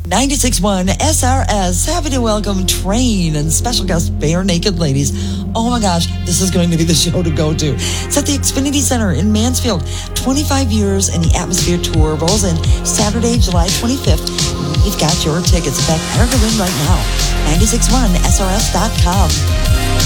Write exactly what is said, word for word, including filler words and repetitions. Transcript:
ninety-six point one S R S, happy to welcome Train and special guest Bare Naked Ladies. Oh my gosh, this is going to be the show to go to. It's at the Xfinity Center in Mansfield. twenty-five years and the Atmosphere Tour rolls in Saturday, July twenty-fifth. We've got your tickets. In fact, enter to win right now. ninety-six point one S R S dot com.